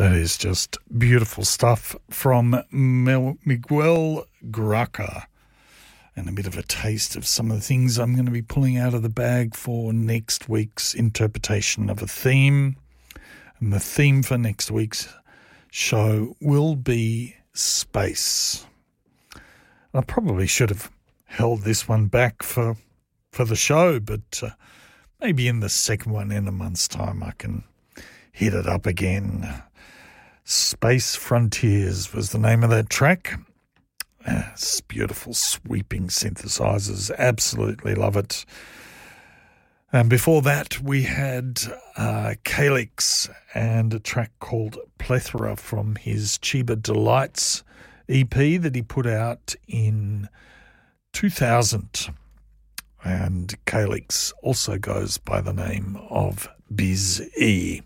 That is just beautiful stuff from Miguel Graca, and a bit of a taste of some of the things I'm going to be pulling out of the bag for next week's interpretation of a theme. And the theme for next week's show will be space. I probably should have held this one back for the show, but maybe in the second one in a month's time I can hit it up again. Space Frontiers was the name of that track. It's beautiful, sweeping synthesizers. Absolutely love it. And before that, we had Calyx and a track called Plethora from his Chiba Delights EP that he put out in 2000. And Calyx also goes by the name of Biz E.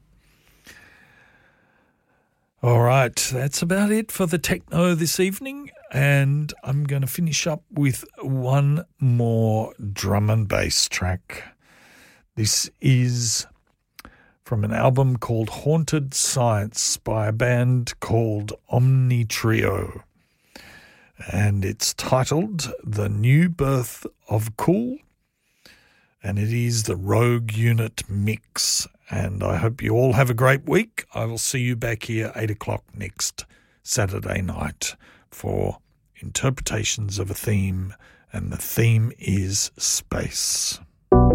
All right, that's about it for the techno this evening, and I'm going to finish up with one more drum and bass track. This is from an album called Haunted Science by a band called Omni Trio, and it's titled The New Birth of Cool, and it is the Rogue Unit mix. And I hope you all have a great week. I will see you back here 8 o'clock next Saturday night for interpretations of a theme, and the theme is space.